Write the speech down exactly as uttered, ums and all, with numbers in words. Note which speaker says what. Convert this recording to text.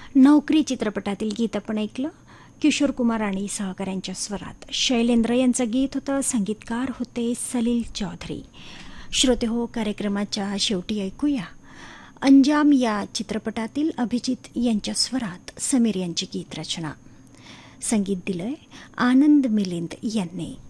Speaker 1: नोकरी चित्रपटातील गीत आपण ऐकलं. किशोर कुमार आणि सहकाऱ्यांच्या स्वरात शैलेंद्र यांचं गीत होतं. संगीतकार होते सलील चौधरी. श्रोते हो, कार्यक्रमाच्या शेवटी ऐकूया अंजाम या चित्रपटातील अभिजित यांच्या स्वरात समीर यांची गीत रचना. संगीत दिलंय आनंद मिलिंद यांनी.